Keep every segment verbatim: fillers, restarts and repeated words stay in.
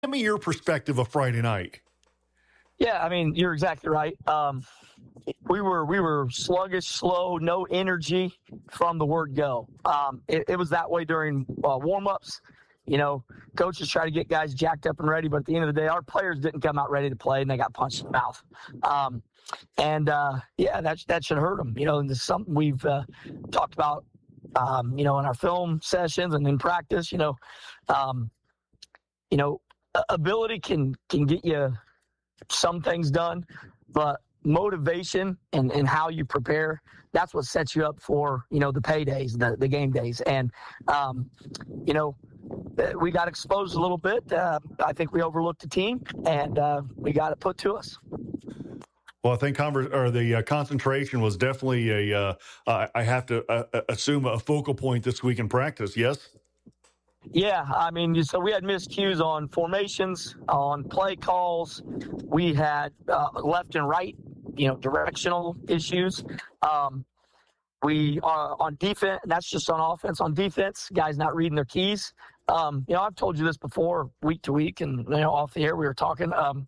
Give me your perspective of Friday night. Yeah, I mean, you're exactly right. Um, we were we were sluggish, slow, no energy from the word go. Um, it, it was that way during uh, warm-ups. You know, coaches try to get guys jacked up and ready, but at the end of the day, our players didn't come out ready to play, and they got punched in the mouth. Um, and, uh, yeah, that, that should hurt them. You know, and this is something we've uh, talked about, um, you know, in our film sessions and in practice. You know, um, you know, ability can can get you some things done, but motivation and, and how you prepare, that's what sets you up for, you know, the paydays, the, the game days. And, um, you know, we got exposed a little bit. Uh, I think we overlooked the team, and uh, we got it put to us. Well, I think conver- or the uh, concentration was definitely a, uh, uh, I have to uh, assume, a focal point this week in practice, yes? Yeah, I mean, so we had miscues on formations, on play calls. We had uh, left and right, you know, directional issues. Um, we are on defense, and that's just on offense. On defense, guys not reading their keys. Um, you know, I've told you this before, week to week, and, you know, off the air we were talking. Um,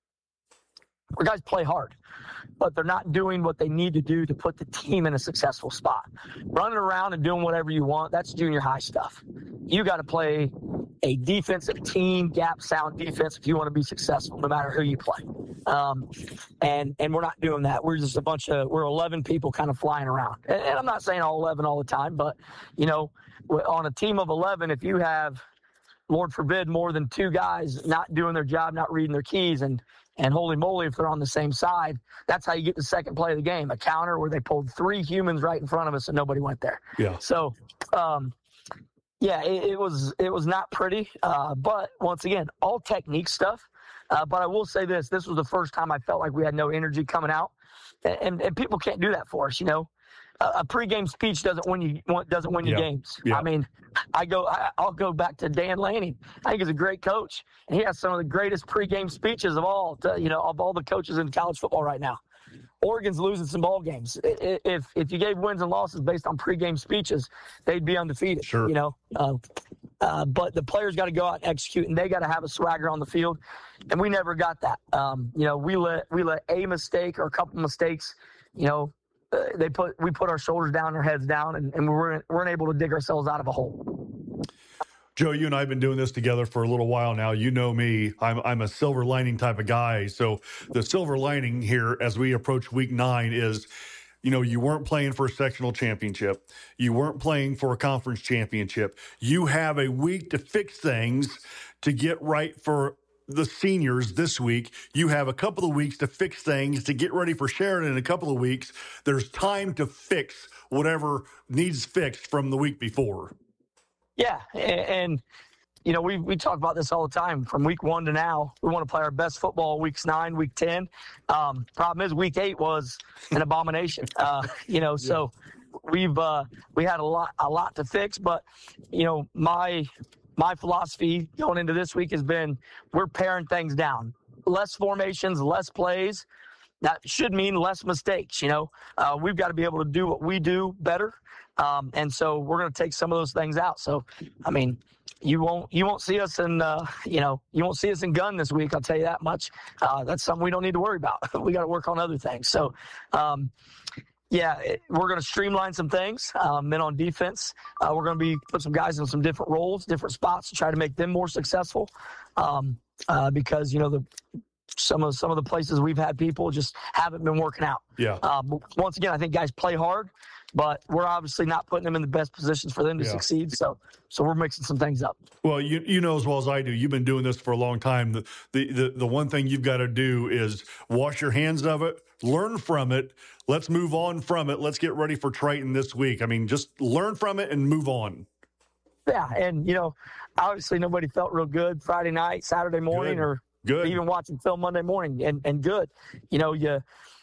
our guys play hard, but they're not doing what they need to do to put the team in a successful spot. Running around and doing whatever you want, that's junior high stuff. You got to play a defensive team, gap sound defense if you want to be successful, no matter who you play. Um, and and we're not doing that. We're just a bunch of, we're eleven people kind of flying around. And, and I'm not saying all eleven all the time, but, you know, on a team of eleven, if you have, Lord forbid, more than two guys not doing their job, not reading their keys, and and holy moly, if they're on the same side, that's how you get the second play of the game, a counter where they pulled three humans right in front of us and nobody went there. Yeah. So, um, yeah, it, it was it was not pretty, uh, but once again, all technique stuff. Uh, but I will say this: this was the first time I felt like we had no energy coming out, and and, and people can't do that for us, you know. A pregame speech doesn't win you doesn't win you yeah. games. Yeah. I mean, I go I, I'll go back to Dan Lanning. I think he's a great coach, and he has some of the greatest pregame speeches of all to, you know of all the coaches in college football right now. Oregon's losing some ball games. If if you gave wins and losses based on pregame speeches, they'd be undefeated. Sure. You know, uh, uh, but the players got to go out and execute, and they got to have a swagger on the field, and we never got that. Um, you know, we let we let a mistake or a couple mistakes, you know. Uh, they put we put our shoulders down, our heads down, and, and we weren't weren't able to dig ourselves out of a hole. Joe, you and I have been doing this together for a little while now. You know me; I'm I'm a silver lining type of guy. So the silver lining here, as we approach week nine, is, you know, you weren't playing for a sectional championship, you weren't playing for a conference championship. You have a week to fix things, to get right for the seniors this week. You have a couple of weeks to fix things, to get ready for Sheridan in a couple of weeks. There's time to fix whatever needs fixed from the week before. Yeah, and, and you know, we we talk about this all the time. From week one to now, we want to play our best football weeks nine, week ten. Um, problem is, week eight was an abomination. Uh, you know, so we've uh, we had a lot a lot to fix. But you know, my My philosophy going into this week has been, we're paring things down. Less formations, less plays. That should mean less mistakes, you know. Uh, we've got to be able to do what we do better. Um, and so we're going to take some of those things out. So, I mean, you won't you won't see us in, uh, you know, you won't see us in gun this week, I'll tell you that much. Uh, that's something we don't need to worry about. We got to work on other things. So, um Yeah, it, we're going to streamline some things. Um, then on defense, uh, we're going to be put some guys in some different roles, different spots to try to make them more successful. Um, uh, because you know the some of some of the places we've had people just haven't been working out. Yeah. Um, once again, I think guys play hard, but we're obviously not putting them in the best positions for them to yeah. succeed. So, so we're mixing some things up. Well, you you know as well as I do, you've been doing this for a long time. The the the, the one thing you've got to do is wash your hands of it, learn from it. Let's move on from it. Let's get ready for Triton this week. I mean, just learn from it and move on. Yeah, and you know, obviously nobody felt real good Friday night, Saturday morning, Good. or Good. even watching film Monday morning, and, and good. You know, you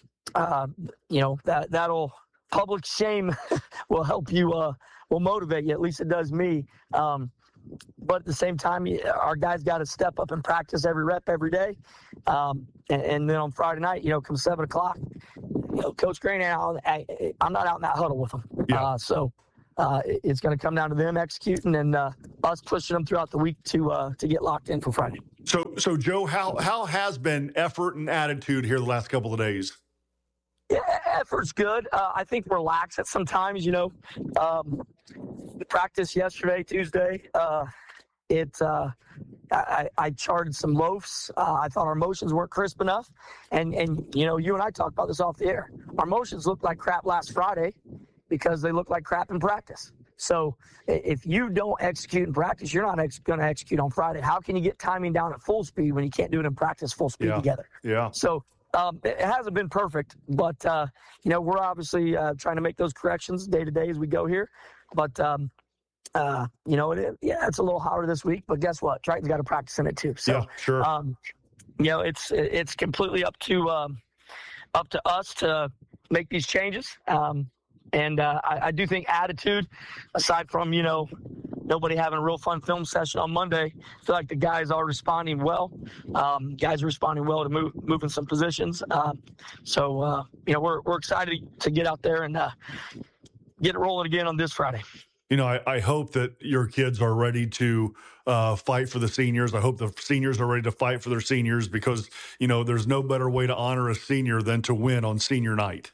uh, you know that that'll public shame will help you, uh, will motivate you. At least it does me. Um, but at the same time, our guys got to step up and practice every rep every day. Um, and, and then on Friday night, you know, come seven o'clock, you know, Coach Crane and out, I, I'm not out in that huddle with them. Yeah. Uh, so uh, it's going to come down to them executing and uh, us pushing them throughout the week to uh, to get locked in for Friday. So, so Joe, how how has been effort and attitude here the last couple of days? Yeah, effort's good. Uh, I think we're lax at some times. You know, um, the practice yesterday, Tuesday, uh, it. Uh, I, I charted some loafs. Uh, I thought our motions weren't crisp enough, and and you know, you and I talked about this off the air. Our motions looked like crap last Friday because they look like crap in practice. So if you don't execute in practice, you're not ex- going to execute on Friday. How can you get timing down at full speed when you can't do it in practice full speed yeah. together? Yeah. So um, it hasn't been perfect, but uh, you know, we're obviously uh, trying to make those corrections day to day as we go here. But um, uh, you know, it, yeah, it's a little hotter this week, but guess what? Triton's got to practice in it too. So, yeah, sure. Um, you know, it's it's completely up to um, up to us to make these changes. Um, And uh, I, I do think attitude, aside from, you know, nobody having a real fun film session on Monday, I feel like the guys are responding well. Um, guys are responding well to move, moving some positions. Um, so, uh, you know, we're we're excited to get out there and uh, get it rolling again on this Friday. You know, I, I hope that your kids are ready to uh, fight for the seniors. I hope the seniors are ready to fight for their seniors because, you know, there's no better way to honor a senior than to win on senior night.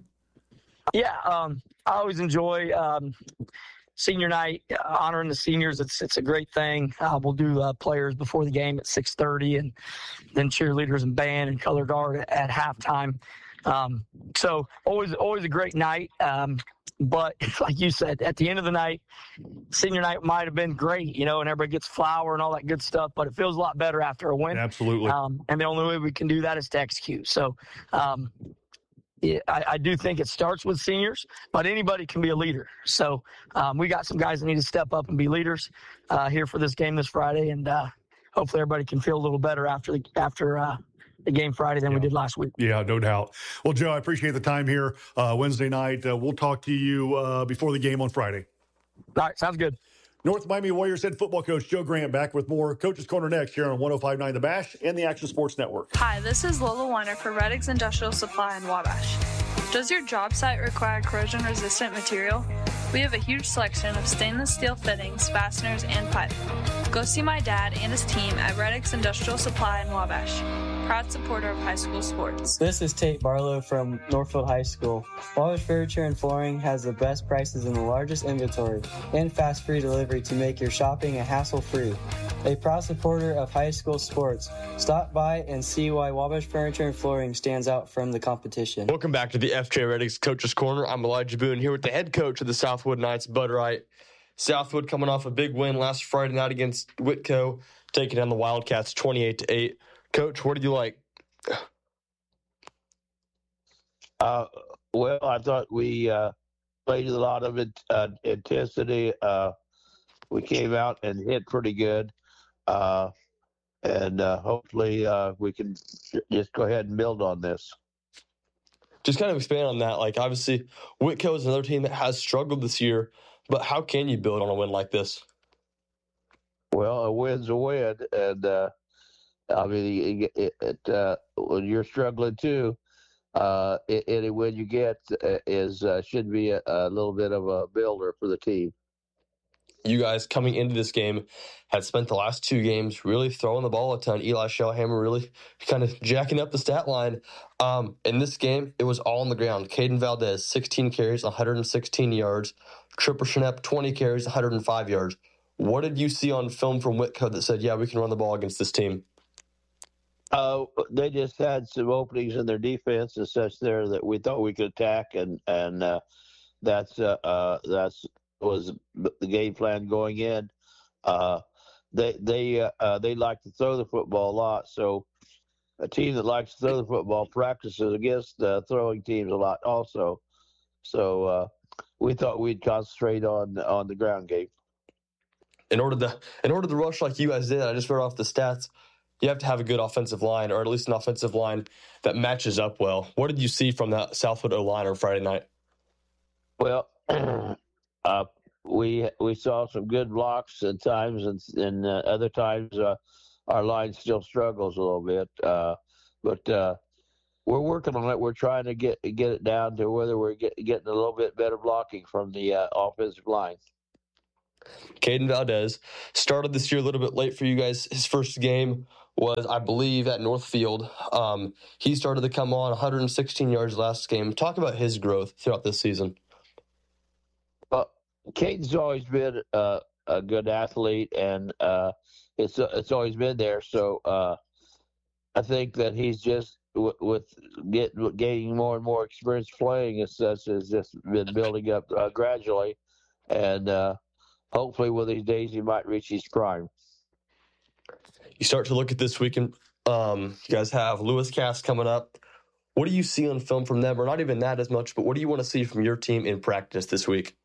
Yeah, um, I always enjoy um, senior night, uh, honoring the seniors. It's it's a great thing. Uh, we'll do uh, players before the game at six thirty, and then cheerleaders and band and color guard at, at halftime. Um, so always always a great night. Um, but like you said, at the end of the night, senior night might have been great, you know, and everybody gets flour and all that good stuff. But it feels a lot better after a win. Absolutely. Um, and the only way we can do that is to execute. So. Um, I, I do think it starts with seniors, but anybody can be a leader. So um, we got some guys that need to step up and be leaders uh, here for this game this Friday, and uh, hopefully everybody can feel a little better after the after uh, the game Friday than yeah. we did last week. Yeah, no doubt. Well, Joe, I appreciate the time here uh, Wednesday night. Uh, we'll talk to you uh, before the game on Friday. All right, sounds good. North Miami Warriors head football coach Joe Grant back with more Coach's Corner next here on one oh five point nine The Bash and the Action Sports Network. Hi, this is Lola Weiner for Reddix Industrial Supply in Wabash. Does your job site require corrosion-resistant material? We have a huge selection of stainless steel fittings, fasteners, and pipe. Go see my dad and his team at Reddix Industrial Supply in Wabash. Proud supporter of high school sports. This is Tate Barlow from Northfield High School. Wabash Furniture and Flooring has the best prices and the largest inventory and fast free delivery to make your shopping a hassle-free. A proud supporter of high school sports. Stop by and see why Wabash Furniture and Flooring stands out from the competition. Welcome back to the F J Reddix Coach's Corner. I'm Elijah Boone here with the head coach of the Southwood Knights, Bud Wright. Southwood coming off a big win last Friday night against Whitco, taking down the Wildcats twenty-eight to eight. Coach, what did you like? Uh, well, I thought we uh, played a lot of it, uh, intensity. Uh, we came out and hit pretty good. Uh, and uh, hopefully uh, we can just go ahead and build on this. Just kind of expand on that. Like, obviously, Whitco is another team that has struggled this year, but how can you build on a win like this? Well, a win's a win, and uh, I mean, it, it, uh, when you're struggling too, uh, any win you get is uh, should be a, a little bit of a builder for the team. You guys coming into this game had spent the last two games really throwing the ball a ton. Eli Shellhammer really kind of jacking up the stat line. Um, in this game, it was all on the ground. Caden Valdez, sixteen carries, one hundred sixteen yards. Tripper Schnepp, twenty carries, one hundred five yards. What did you see on film from Whitco that said, yeah, we can run the ball against this team? Uh, they just had some openings in their defense and such there that we thought we could attack, and and uh, that's uh, uh, that's was the game plan going in. Uh, they they uh, uh, they like to throw the football a lot, so a team that likes to throw the football practices against uh, throwing teams a lot also. So uh, we thought we'd concentrate on on the ground game. In order to in order to rush like you guys did, I just read off the stats. You have to have a good offensive line, or at least an offensive line that matches up well. What did you see from that Southwood O-line on Friday night? Well, uh, we we saw some good blocks at times, and, and uh, other times uh, our line still struggles a little bit. Uh, but uh, we're working on it. We're trying to get get it down to whether we're get, getting a little bit better blocking from the uh, offensive line. Caden Valdez started this year a little bit late for you guys. His first game was, I believe, at Northfield. Um, he started to come on one hundred sixteen yards last game. Talk about his growth throughout this season. Well, Caden's always been uh, a good athlete, and uh, it's it's always been there. So uh, I think that he's just w- with get, gaining more and more experience playing as such has just been building up uh, gradually, and uh, hopefully one of these days he might reach his prime. You start to look at this weekend. Um, you guys have Lewis Cass coming up. What do you see on film from them, or not even that as much, but what do you want to see from your team in practice this week?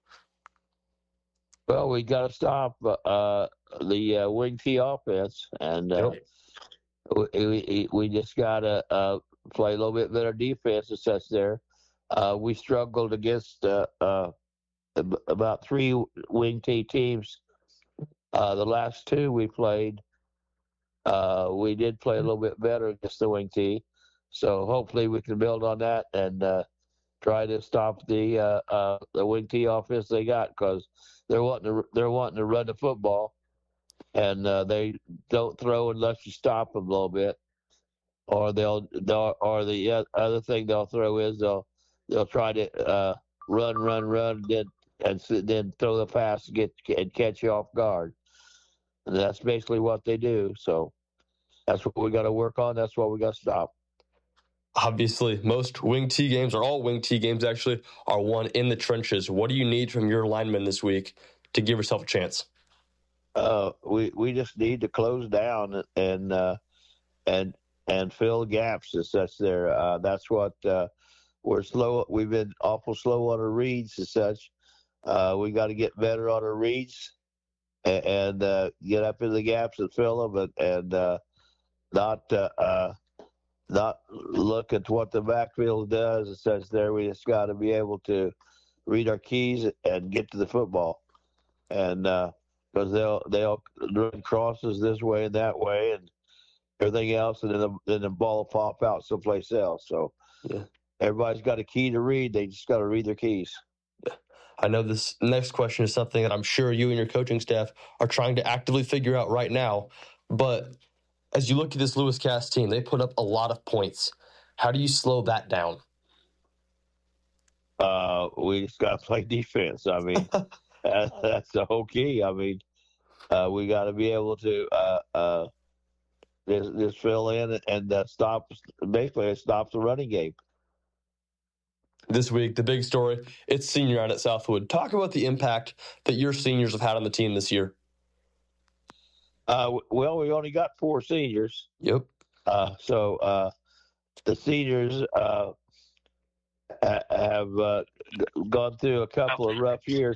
Well, we got to stop uh, the uh, wing T offense, and uh, yep. we, we we just got to uh, play a little bit better defense as such. There, uh, we struggled against uh, uh, about three wing T teams. Uh, the last two we played, uh, we did play a little bit better against the wing T. So hopefully we can build on that and uh, try to stop the uh, uh, the wing T offense they got, because they're wanting to they're wanting to run the football, and uh, they don't throw unless you stop them a little bit, or they'll, they'll or the other thing they'll throw is they'll they'll try to uh, run run run then and then throw the pass to get and catch you off guard, and that's basically what they do. So that's what we got to work on. That's what we got to stop. Obviously, most wing T games, or all wing T games actually, are won in the trenches. What do you need from your linemen this week to give yourself a chance? Uh, we we just need to close down and uh, and and fill gaps as such. There, uh, that's what uh, we're slow. We've been awful slow on our reads as such. Uh, we got to get better on our reads and, and uh, get up in the gaps and fill them, and, and uh, not. Uh, uh, Not look at what the backfield does. It says there we just got to be able to read our keys and get to the football, and because uh, they'll they'll run crosses this way and that way and everything else, and then the, then the ball will pop out someplace else. So yeah. Everybody's got a key to read. They just got to read their keys. Yeah. I know this next question is something that I'm sure you and your coaching staff are trying to actively figure out right now, but as you look at this Lewis Cass team, they put up a lot of points. How do you slow that down? Uh, we just got to play defense. I mean, that, that's the whole key. I mean, uh, we got to be able to uh, uh, just, just fill in and uh, stop. Basically, it stops the running game. This week, the big story, it's senior night at Southwood. Talk about the impact that your seniors have had on the team this year. Uh, well, we only got four seniors. Yep. Uh, so uh, the seniors uh, have uh, gone through a couple of rough years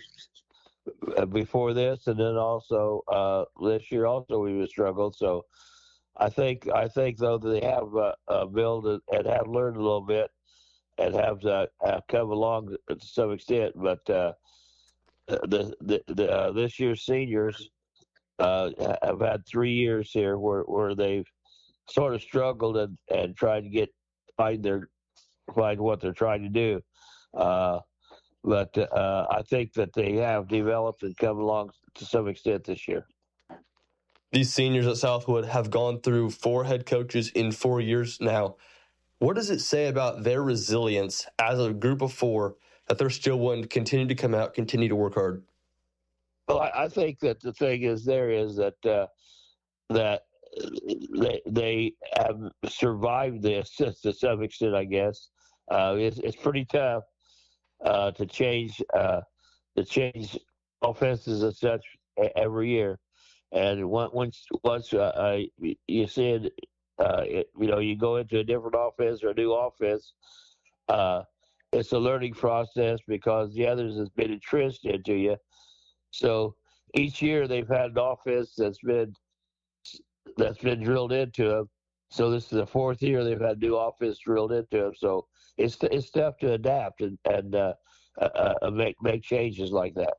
before this, and then also uh, this year also we struggled. So I think I think though that they have uh, uh, built and have learned a little bit and have, uh, have come along to some extent. But uh, the the, the uh, this year's seniors. Uh, I've had three years here where, where they've sort of struggled and, and tried to get find their find what they're trying to do, uh, but uh, I think that they have developed and come along to some extent this year. These seniors at Southwood have gone through four head coaches in four years now. What does it say about their resilience as a group of four that they're still willing to continue to come out, continue to work hard? Well, I, I think that the thing is there is that uh, that they, they have survived this to some extent, I guess. Uh, it's, it's pretty tough uh, to change uh, to change offenses and such every year. And once once uh, you see it, uh, it, you know, you go into a different offense or a new offense, uh, it's a learning process because the others has been entrenched into you. So each year they've had an offense that's been that's been drilled into them. So this is the fourth year they've had new offense drilled into them. So it's it's tough to adapt and and uh, uh, uh, make make changes like that.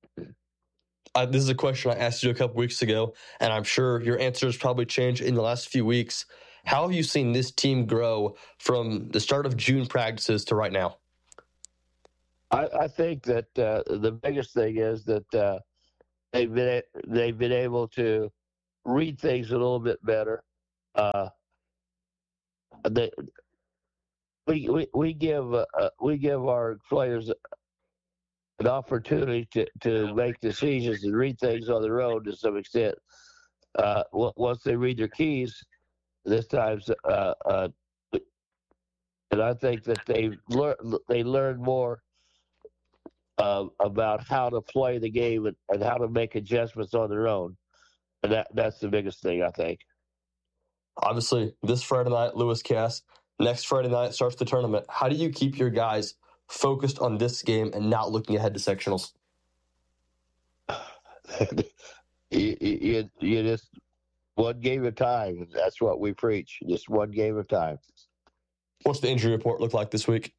Uh, this is a question I asked you a couple weeks ago, and I'm sure your answers probably changed in the last few weeks. How have you seen this team grow from the start of June practices to right now? I, I think that uh, the biggest thing is that uh, they've been they've been able to read things a little bit better. Uh, they, we, we we give uh, we give our players an opportunity to, to make decisions and read things on their own to some extent. Uh, once they read their keys, this time's uh, uh, and I think that they learn they learn more uh, about how to play the game and, and how to make adjustments on their own, and that that's the biggest thing, I think. Obviously, this Friday night, Lewis Cass. Next Friday night starts the tournament. How do you keep your guys focused on this game and not looking ahead to sectionals? you, you, you just one game at a time. That's what we preach. Just one game at a time. What's the injury report look like this week?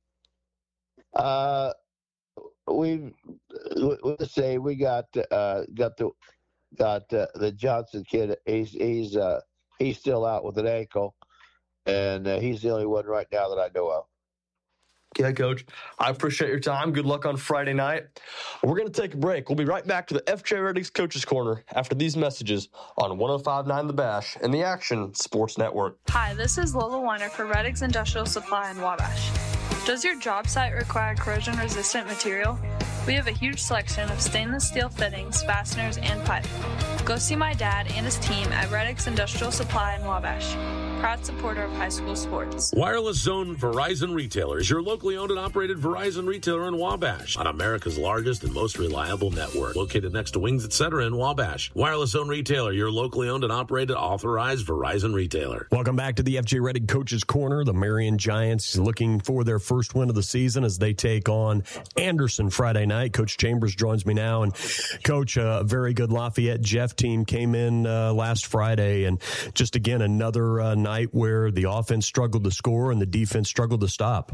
Uh, we let's say we got uh got the got uh, the Johnson kid. He's he's uh he's still out with an ankle, and uh, he's the only one right now that I know of. Yeah, Coach. I appreciate your time. Good luck on Friday night. We're going to take a break. We'll be right back to the F J Redding's Coaches Corner after these messages on one oh five point nine The Bash and the Action Sports Network. Hi, this is Lola Weiner for Redding's Industrial Supply in Wabash. Does your job site require corrosion-resistant material? We have a huge selection of stainless steel fittings, fasteners, and pipe. Go see my dad and his team at Redding's Industrial Supply in Wabash. Proud supporter of high school sports. Wireless Zone Verizon Retailer is your locally owned and operated Verizon retailer in Wabash on America's largest and most reliable network. Located next to Wings, et cetera in Wabash. Wireless Zone Retailer, your locally owned and operated authorized Verizon retailer. Welcome back to the F J Redding Coaches Corner. The Marion Giants looking for their first win of the season as they take on Anderson Friday night. Coach Chambers joins me now. And Coach, a uh, very good Lafayette Jeff team came in uh, last Friday, and just again another uh, night where the offense struggled to score and the defense struggled to stop.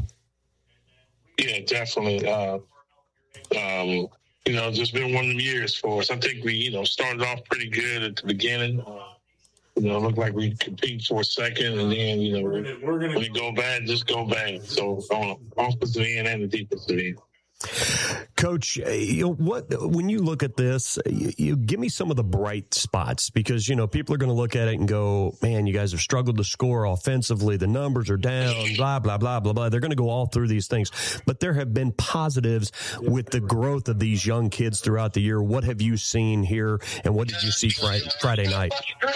Yeah, definitely. Uh, um, you know, just been one of them years for us. I think we, you know, started off pretty good at the beginning. Uh, you know, it looked like we compete for a second, and then, you know, we're gonna, we're gonna, when it go bad, just go bad. So on the offensive end and the defensive end. Coach, you know, what when you look at this, you, you give me some of the bright spots, because, you know, people are going to look at it and go, man, you guys have struggled to score offensively. The numbers are down, blah, blah, blah, blah, blah. They're going to go all through these things. But there have been positives with the growth of these young kids throughout the year. What have you seen here, and what did you see Friday, Friday night?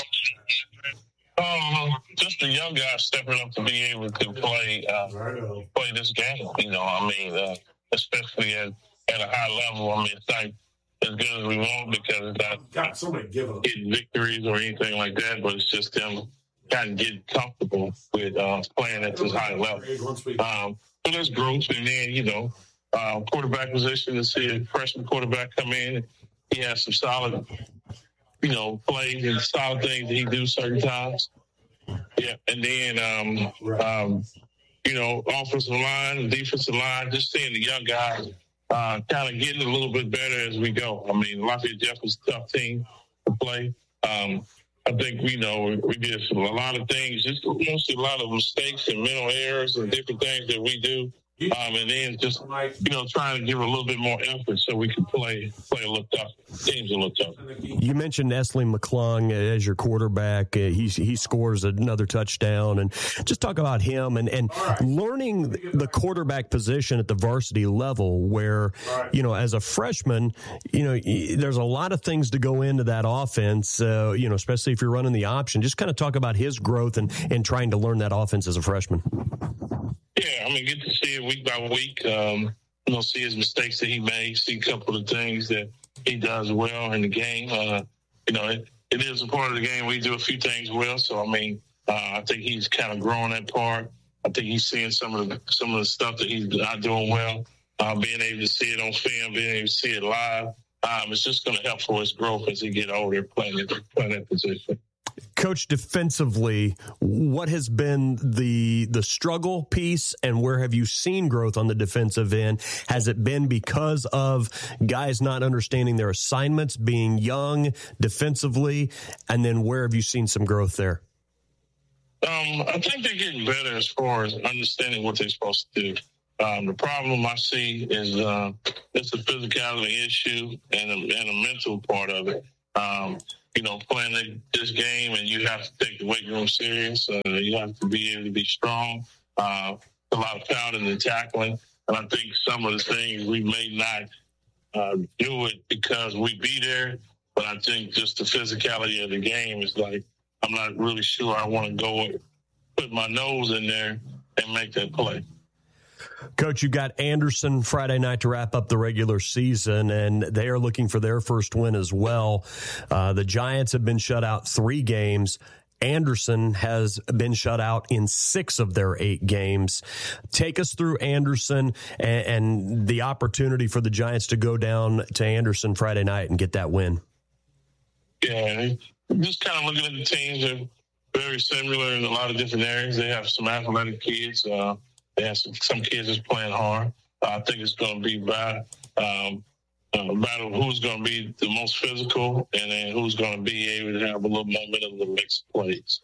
Um, just the young guys stepping up to be able to play uh, play this game. You know, I mean, uh, especially at, at a high level. I mean, it's not as good as we want because it's not got so many getting victories or anything like that, but it's just them kind of getting comfortable with uh, playing at this high level. Um, so there's growth, and then, you know, uh, quarterback position, to see a freshman quarterback come in. He has some solid, you know, plays and solid things that he do certain times. Yeah, and then, um, um, you know, offensive line, defensive line, just seeing the young guys uh, kind of getting a little bit better as we go. I mean, Lafayette Jeff was a tough team to play. Um, I think, you know, we did a lot of things, just mostly a lot of mistakes and mental errors and different things that we do. Um, and then just, you know, trying to give a little bit more effort so we can play play a little tough. Teams a little tough. You mentioned Esley McClung as your quarterback. Uh, he he scores another touchdown, and just talk about him and and learning the quarterback position at the varsity level, where, you know, as a freshman, you know, there's a lot of things to go into that offense. Uh, you know, especially if you're running the option. Just kind of talk about his growth and and trying to learn that offense as a freshman. Yeah, I mean, get to see it week by week. Um, you know, see his mistakes that he makes, see a couple of things that he does well in the game. Uh, you know, it, it is a part of the game. We do a few things well. So, I mean, uh, I think he's kind of growing that part. I think he's seeing some of the some of the stuff that he's not doing well. Uh, being able to see it on film, being able to see it live, um, it's just going to help for his growth as he get older, playing, playing that position. Coach, defensively, what has been the the struggle piece, and where have you seen growth on the defensive end? Has it been because of guys not understanding their assignments, being young defensively, and then where have you seen some growth there? Um, I think they're getting better as far as understanding what they're supposed to do. Um, the problem I see is uh, it's a physicality issue and a, and a mental part of it. Um, you know, playing this game and you have to take the weight room serious. Uh, you have to be able to be strong. Uh, a lot of pounding and tackling. And I think some of the things we may not uh, do it because we be there. But I think just the physicality of the game is like, I'm not really sure I want to go put my nose in there and make that play. Coach, you got Anderson Friday night to wrap up the regular season, and they are looking for their first win as well. Uh, the Giants have been shut out three games. Anderson has been shut out in six of their eight games. Take us through Anderson and, and the opportunity for the Giants to go down to Anderson Friday night and get that win. Yeah, just kind of looking at the teams, they're very similar in a lot of different areas. They have some athletic kids. Uh, they have some, some kids that's playing hard. Uh, I think it's going to be about, um, uh, about who's going to be the most physical and then who's going to be able to have a little momentum to make some plays.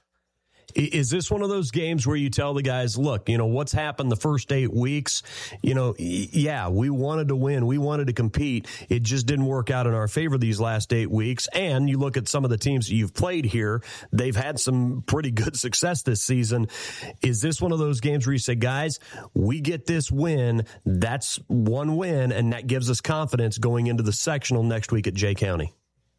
Is this one of those games where you tell the guys, look, you know, what's happened the first eight weeks? You know, yeah, we wanted to win. We wanted to compete. It just didn't work out in our favor these last eight weeks. And you look at some of the teams that you've played here, they've had some pretty good success this season. Is this one of those games where you say, guys, we get this win, that's one win, and that gives us confidence going into the sectional next week at Jay County?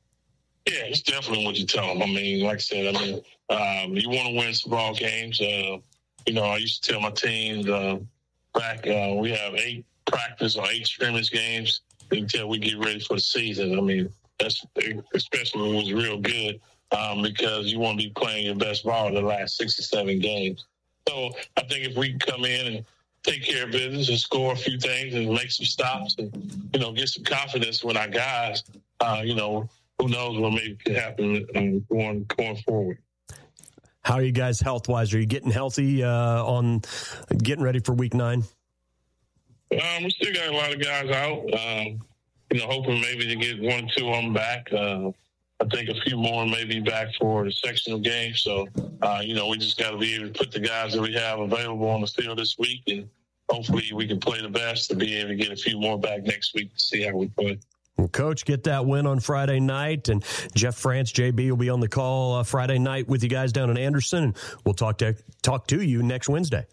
Yeah, it's definitely what you tell them. I mean, like I said, I mean, um, you want to win some ball games. Uh, you know, I used to tell my teams uh, back, uh, we have eight practice or eight scrimmage games until we get ready for the season. I mean, that's especially when it was real good um, because you want to be playing your best ball in the last six or seven games. So I think if we can come in and take care of business and score a few things and make some stops and, you know, get some confidence with our guys, uh, you know, who knows what maybe could happen um, going going forward. How are you guys health-wise? Are you getting healthy uh, on getting ready for week nine? Um, we still got a lot of guys out. Um, you know, hoping maybe to get one or two of them back. Uh, I think a few more maybe back for the sectional game. So, uh, you know, we just got to be able to put the guys that we have available on the field this week, and hopefully we can play the best to be able to get a few more back next week to see how we play. Well, Coach, get that win on Friday night, and Jeff France, J B, will be on the call uh, Friday night with you guys down in Anderson, and we'll talk to talk to you next Wednesday.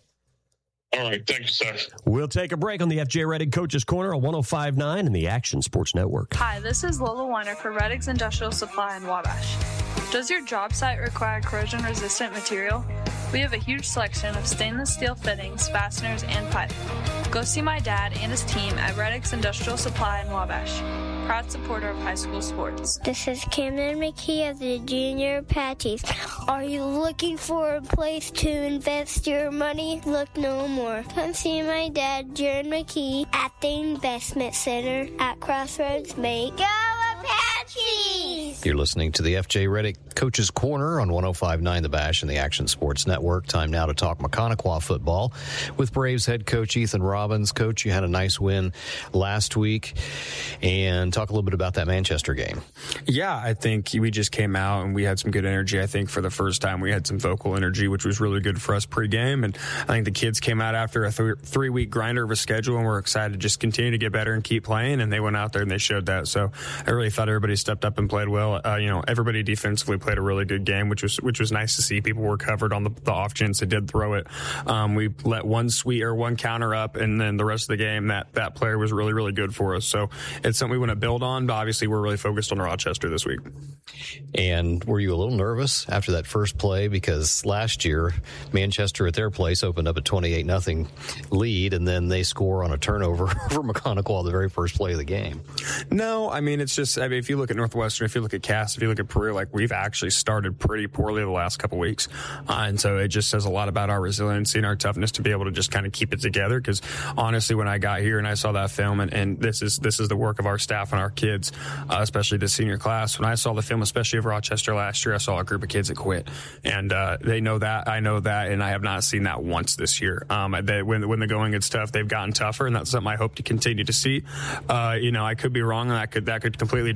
All right. Thank you, sir. We'll take a break on the F J Reddick Coach's Corner on one oh five point nine and the Action Sports Network. Hi, this is Lola Weiner for Reddick's Industrial Supply in Wabash. Does your job site require corrosion-resistant material? We have a huge selection of stainless steel fittings, fasteners, and pipe. Go see my dad and his team at Reddick's Industrial Supply in Wabash. Proud supporter of high school sports. This is Camden McKee of the Junior Apaches. Are you looking for a place to invest your money? Look no more. Come see my dad, Jared McKee, at the Investment Center at Crossroads Bank. Go Apaches! You're listening to the F J Reddick Coach's Corner on one oh five point nine The Bash and the Action Sports Network. Time now to talk Machonnequah football with Braves head coach Ethan Robbins. Coach, you had a nice win last week, and talk a little bit about that Manchester game. Yeah, I think we just came out and we had some good energy. I think for the first time we had some vocal energy, which was really good for us pregame. And I think the kids came out after a th- three-week grinder of a schedule, and we're excited to just continue to get better and keep playing. And they went out there and they showed that. So I really thought everybody stepped up and played well. Uh, you know, everybody defensively played a really good game, which was which was nice to see. People were covered on the, the off chance they did throw it. Um, we let one sweet or one counter up, and then the rest of the game, that that player was really, really good for us. So it's something we want to build on, but obviously we're really focused on Rochester this week. And were you a little nervous after that first play? Because last year, Manchester at their place opened up a twenty-eight nothing lead, and then they score on a turnover for Machonnequah the very first play of the game. No, I mean, it's just, I mean, if you look at Northwestern, if you look at Cass, if you look at Peru, like we've actually started pretty poorly the last couple weeks. Uh, and so it just says a lot about our resiliency and our toughness to be able to just kind of keep it together. Because honestly, when I got here and I saw that film, and, and this is this is the work of our staff and our kids, uh, especially the senior class. When I saw the film, especially of Rochester last year, I saw a group of kids that quit. And uh, they know that, I know that, and I have not seen that once this year. Um, they, when, when the going gets tough, they've gotten tougher, and that's something I hope to continue to see. Uh, you know, I could be wrong, and that could, that could completely drop, but I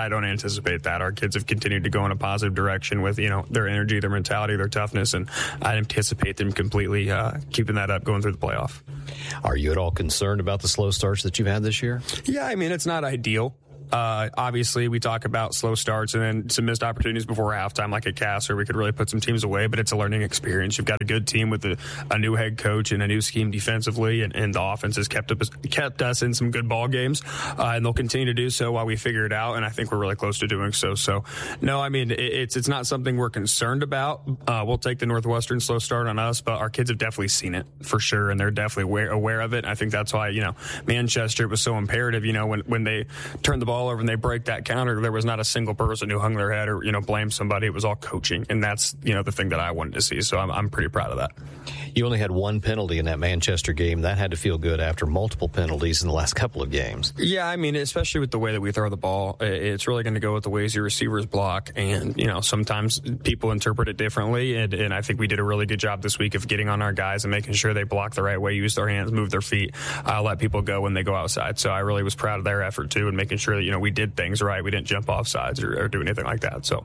I don't anticipate that. Our kids have continued to go in a positive direction with, you know, their energy, their mentality, their toughness, and I anticipate them completely uh, keeping that up going through the playoff. Are you at all concerned about the slow starts that you've had this year? Yeah, I mean, it's not ideal. Uh, obviously, we talk about slow starts and then some missed opportunities before halftime, like at Cass, where we could really put some teams away, but it's a learning experience. You've got a good team with a, a new head coach and a new scheme defensively, and, and the offense has kept, up, kept us in some good ball games, uh, and they'll continue to do so while we figure it out, and I think we're really close to doing so. So, no, I mean, it, it's it's not something we're concerned about. Uh, we'll take the Northwestern slow start on us, but our kids have definitely seen it for sure, and they're definitely aware, aware of it. And I think that's why, you know, Manchester was so imperative, you know, when, when they turn the ball over and they break that counter, there was not a single person who hung their head or, you know, blamed somebody. It was all coaching. And that's, you know, the thing that I wanted to see. So I'm, I'm pretty proud of that. You only had one penalty in that Manchester game. That had to feel good after multiple penalties in the last couple of games. Yeah, I mean, especially with the way that we throw the ball, it's really going to go with the ways your receivers block. And, you know, sometimes people interpret it differently. And, and I think we did a really good job this week of getting on our guys and making sure they block the right way, use their hands, move their feet, uh, let people go when they go outside. So I really was proud of their effort, too, and making sure that, you know, we did things right. We didn't jump off sides or, or do anything like that. So.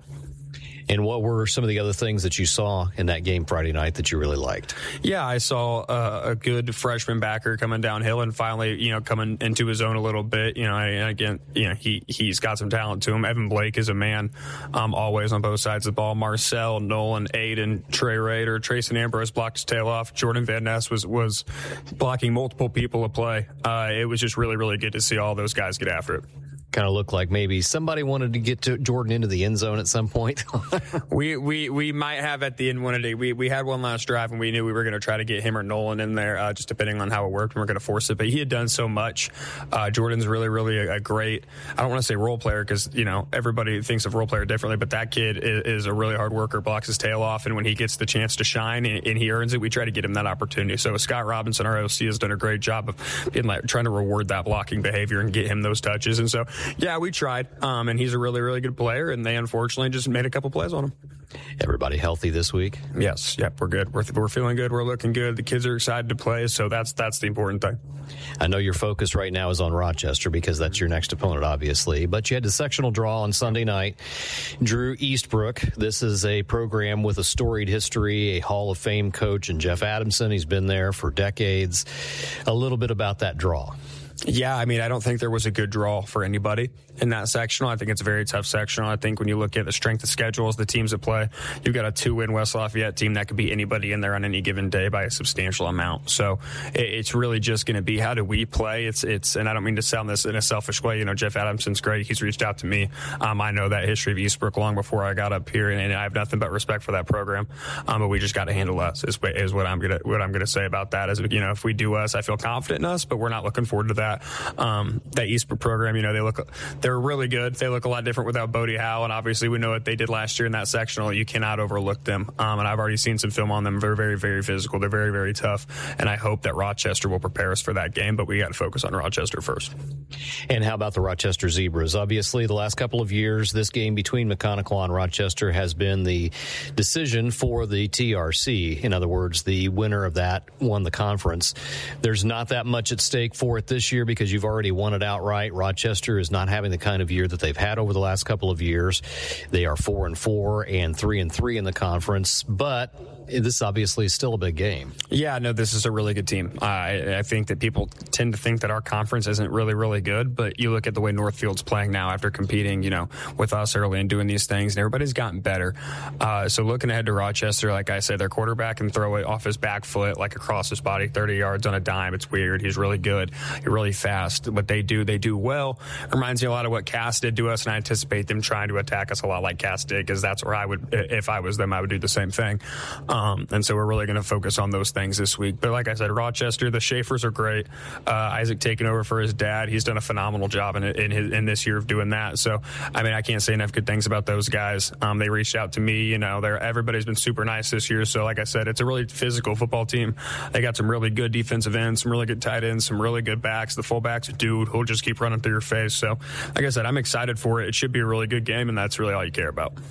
And what were some of the other things that you saw in that game Friday night that you really liked? Yeah, I saw uh, a good freshman backer coming downhill and finally, you know, coming into his own a little bit. You know, and again, you know, he, he's got some talent to him. Evan Blake is a man um, always on both sides of the ball. Marcel, Nolan, Aiden, Trey Rader, Trayson Ambrose blocked his tail off. Jordan Van Ness was, was blocking multiple people a play. Uh, it was just really, really good to see all those guys get after it. Kind of looked like maybe somebody wanted to get to Jordan into the end zone at some point. we we we might have at the end one today. We we had one last drive and we knew we were going to try to get him or Nolan in there, uh, just depending on how it worked. And we're going to force it, but he had done so much. Uh, Jordan's really really a, a great. I don't want to say role player because you know everybody thinks of role player differently, but that kid is, is a really hard worker, blocks his tail off, and when he gets the chance to shine and, and he earns it, we try to get him that opportunity. So Scott Robinson, our O C, has done a great job of being like trying to reward that blocking behavior and get him those touches. And so yeah, we tried. Um, and he's a really, really good player, and they unfortunately just made a couple plays on him. Everybody healthy this week? Yes. Yep. We're good. We're, we're feeling good. We're looking good. The kids are excited to play, so that's that's the important thing. I know your focus right now is on Rochester because that's your next opponent, obviously, but you had the sectional draw on Sunday night. Drew Eastbrook. This is a program with a storied history, a Hall of Fame coach, and Jeff Adamson. He's been there for decades. A little bit about that draw. Yeah, I mean, I don't think there was a good draw for anybody in that sectional. I think it's a very tough sectional. I think when you look at the strength of schedules, the teams that play, you've got a two-win West Lafayette team that could be anybody in there on any given day by a substantial amount. So it's really just going to be how do we play. It's it's, and I don't mean to sound this in a selfish way. You know, Jeff Adamson's great. He's reached out to me. Um, I know that history of Eastbrook long before I got up here, and, and I have nothing but respect for that program. Um, but we just got to handle us. Is, is what I'm gonna what I'm gonna say about that. Is you know, if we do us, I feel confident in us, but we're not looking forward to that. Um, that Eastbrook program, you know, they look, they're really good. They look a lot different without Bodie Howe. And obviously we know what they did last year in that sectional. You cannot overlook them. Um, and I've already seen some film on them. They're very, very physical. They're very, very tough. And I hope that Rochester will prepare us for that game, but we got to focus on Rochester first. And how about the Rochester Zebras? Obviously the last couple of years, this game between Maconaquah and Rochester has been the decision for the T R C. In other words, the winner of that won the conference. There's not that much at stake for it this year because you've already won it outright. Rochester is not having the kind of year that they've had over the last couple of years. They are four and four and three and three in the conference, but this obviously is still a big game. Yeah, no, this is a really good team. I, I think that people tend to think that our conference isn't really, really good, but you look at the way Northfield's playing now after competing, you know, with us early and doing these things, and everybody's gotten better. Uh, so looking ahead to Rochester, like I said, their quarterback can throw it off his back foot, like across his body, thirty yards on a dime. It's weird. He's really good. He's really fast. What they do, they do well. It reminds me a lot of what Cass did to us, and I anticipate them trying to attack us a lot like Cass did, because that's where I would, if I was them, I would do the same thing. Um, and so we're really going to focus on those things this week. But like I said, Rochester, the Schaefers are great. Uh, Isaac taking over for his dad. He's done a phenomenal job in in, his, in this year of doing that. So, I mean, I can't say enough good things about those guys. Um, they reached out to me. You know, they're, everybody's been super nice this year. So, like I said, it's a really physical football team. They got some really good defensive ends, some really good tight ends, some really good backs. The fullback's a dude who'll just keep running through your face. So, like I said, I'm excited for it. It should be a really good game, and that's really all you care about.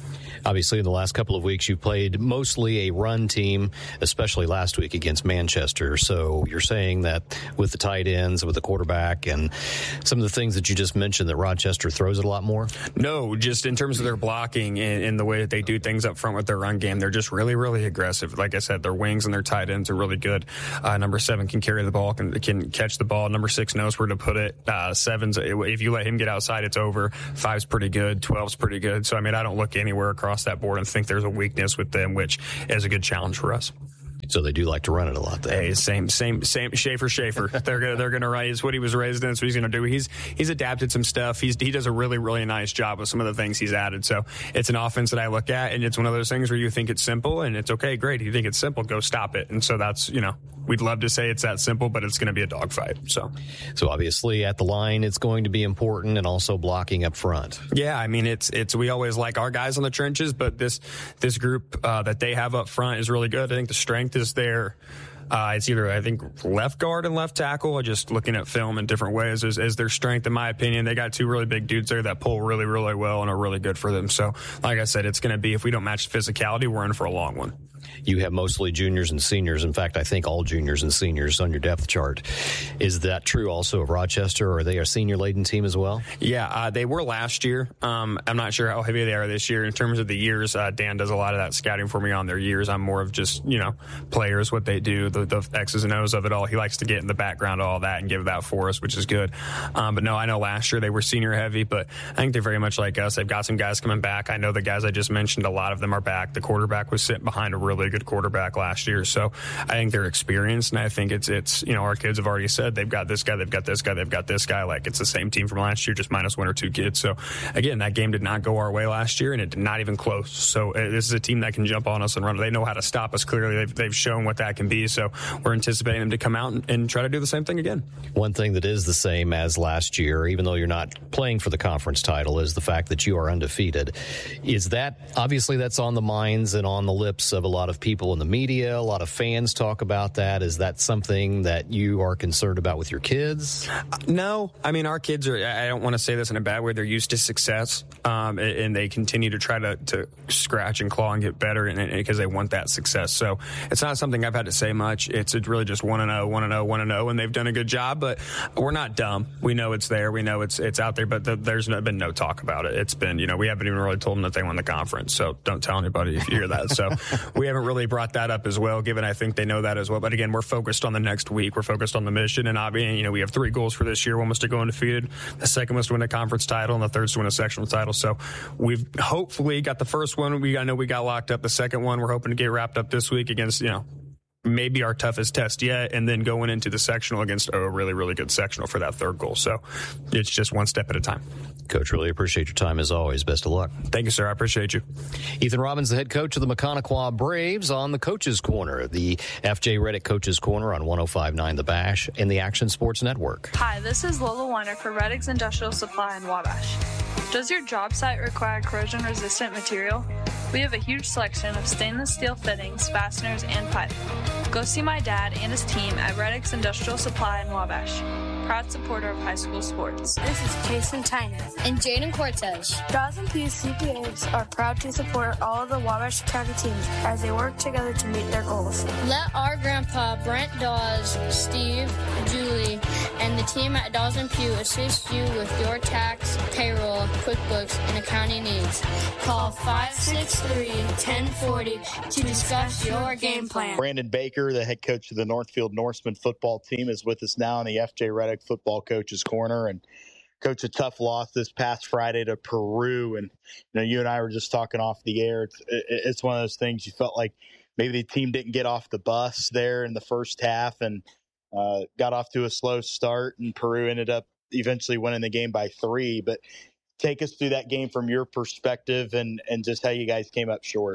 Obviously, in the last couple of weeks, you've played mostly a run team, especially last week against Manchester. So you're saying that with the tight ends, with the quarterback, and some of the things that you just mentioned, that Rochester throws it a lot more? No, just in terms of their blocking and, and the way that they do things up front with their run game, they're just really, really aggressive. Like I said, their wings and their tight ends are really good. Uh, number seven can carry the ball, can, can catch the ball. Number six knows where to put it. Uh, seven's, if you let him get outside, it's over. Five's pretty good. Twelve's pretty good. So, I mean, I don't look anywhere across that board and think there's a weakness with them, which is a good challenge for us. So they do like to run it a lot. There. Hey, same, same, same. Schaefer, Schaefer. They're gonna, they're gonna run. It's what he was raised in. That's what he's gonna do. He's, he's adapted some stuff. He's, he does a really, really nice job with some of the things he's added. So it's an offense that I look at, and it's one of those things where you think it's simple, and it's okay, great. You think it's simple, go stop it. And so that's, you know, we'd love to say it's that simple, but it's going to be a dogfight. So, so obviously at the line, it's going to be important, and also blocking up front. Yeah, I mean, it's it's we always like our guys on the trenches, but this this group uh, that they have up front is really good. I think the strength is there. Uh, it's either, I think, left guard and left tackle, just looking at film in different ways is, is their strength, in my opinion. They got two really big dudes there that pull really, really well and are really good for them. So, like I said, it's going to be, if we don't match the physicality, we're in for a long one. You have mostly juniors and seniors. In fact, I think all juniors and seniors on your depth chart. Is that true also of Rochester, or are they a senior-laden team as well? Yeah, uh, they were last year. Um, I'm not sure how heavy they are this year. In terms of the years, uh, Dan does a lot of that scouting for me on their years. I'm more of just, you know, players, what they do, the, the X's and O's of it all. He likes to get in the background of all that and give that for us, which is good. Um, but no, I know last year they were senior-heavy, but I think they're very much like us. They've got some guys coming back. I know the guys I just mentioned, a lot of them are back. The quarterback was sitting behind a really good quarterback last year. So I think they're experienced, and I think it's, it's you know, our kids have already said they've got this guy, they've got this guy, they've got this guy. Like, it's the same team from last year, just minus one or two kids. So, again, that game did not go our way last year, and it did not even close. So uh, this is a team that can jump on us and run. They know how to stop us clearly. They've, they've shown what that can be. So we're anticipating them to come out and, and try to do the same thing again. One thing that is the same as last year, even though you're not playing for the conference title, is the fact that you are undefeated. Is that, obviously that's on the minds and on the lips of a lot of people in the media, a lot of fans talk about that. Is that something that you are concerned about with your kids? No. I mean, our kids are, I don't want to say this in a bad way, they're used to success, um, and they continue to try to, to scratch and claw and get better because they want that success. So it's not something I've had to say much. It's really just one and oh, one and oh, one and oh, and they've done a good job, but we're not dumb. We know it's there. We know it's it's out there, but the, there's no, been no talk about it. It's been, you know, we haven't even really told them that they won the conference, so don't tell anybody if you hear that. So we haven't really brought that up as well, given I think they know that as well. But again, we're focused on the next week. We're focused on the mission, and obviously, you know, we have three goals for this year. One was to go undefeated. The second was to win a conference title, and the third is to win a sectional title. So we've hopefully got the first one. We I know we got locked up. The second one, we're hoping to get wrapped up this week against, you know, maybe our toughest test yet, and then going into the sectional against a really, really good sectional for that third goal. So it's just one step at a time. Coach, really appreciate your time as always. Best of luck. Thank you, sir. I appreciate you. Ethan Robbins, the head coach of the Maconaquah Braves, on the Coach's Corner, the F J Reddick Coach's Corner on one oh five point nine The Bash and the Action Sports Network. Hi, this is Lola Weiner for Reddick's Industrial Supply in Wabash. Does your job site require corrosion-resistant material? We have a huge selection of stainless steel fittings, fasteners, and pipe. Go see my dad and his team at Reddick's Industrial Supply in Wabash. Proud supporter of high school sports. This is Jason Tyner and Jaden Cortez. Dawson P C P As are proud to support all of the Wabash County teams as they work together to meet their goals. Let our grandpa Brent Dawes, Steve, Julie, and the team at Dawson Pugh assist you with your tax, payroll, QuickBooks, and accounting needs. Call five six three, one zero four zero to discuss your game plan. Brandon Baker, the head coach of the Northfield Norseman football team, is with us now in the F J Reddick Football Coach's Corner. And coach, a tough loss this past Friday to Peru. And you know, you and I were just talking off the air. It's, it's one of those things you felt like maybe the team didn't get off the bus there in the first half and uh, got off to a slow start. And Peru ended up eventually winning the game by three. But take us through that game from your perspective and, and just how you guys came up short.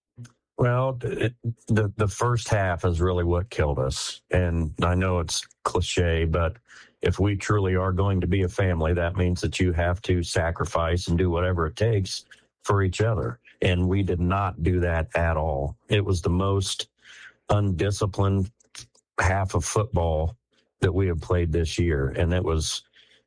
Well, it, the the first half is really what killed us. And I know it's cliche, but if we truly are going to be a family, that means that you have to sacrifice and do whatever it takes for each other. And we did not do that at all. It was the most undisciplined half of football that we have played this year. And it was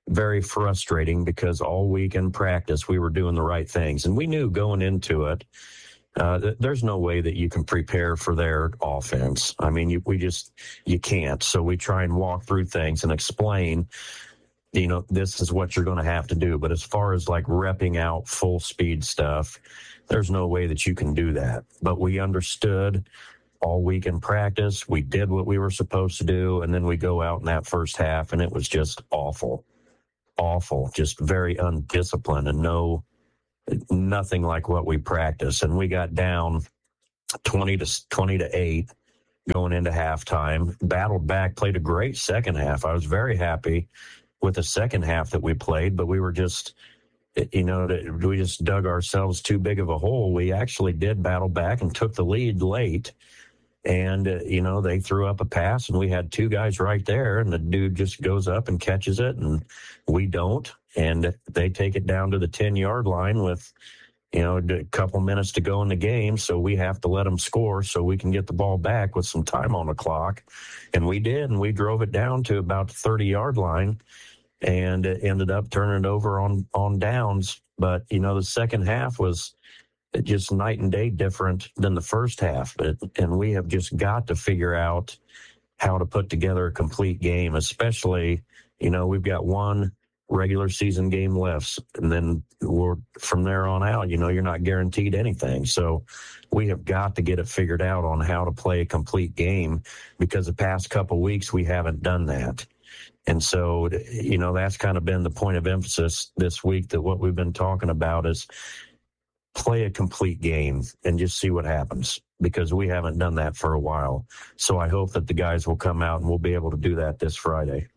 very frustrating because all week in practice we were doing the right things, and we knew going into it uh, th- there's no way that you can prepare for their offense. I mean, you, we just you can't. So we try and walk through things and explain, you know, this is what you're going to have to do. But as far as like repping out full speed stuff, there's no way that you can do that. But we understood all week in practice. We did what we were supposed to do. And then we go out in that first half and it was just awful, awful, just very undisciplined and no, nothing like what we practiced. And we got down twenty to twenty to eight going into halftime, battled back, played a great second half. I was very happy with the second half that we played, but we were just, you know, we just dug ourselves too big of a hole. We actually did battle back and took the lead late. And, uh, you know, they threw up a pass and we had two guys right there and the dude just goes up and catches it and we don't. And they take it down to the ten yard line with, you know, a couple minutes to go in the game. So we have to let them score so we can get the ball back with some time on the clock. And we did. And we drove it down to about the thirty yard line and it ended up turning it over on, on downs. But, you know, the second half was just night and day different than the first half. But, and we have just got to figure out how to put together a complete game, especially, you know, we've got one regular season game left. And then we're from there on out, you know, you're not guaranteed anything. So we have got to get it figured out on how to play a complete game because the past couple of weeks we haven't done that. And so, you know, that's kind of been the point of emphasis this week, that what we've been talking about is play a complete game and just see what happens, because we haven't done that for a while. So I hope that the guys will come out and we'll be able to do that this Friday.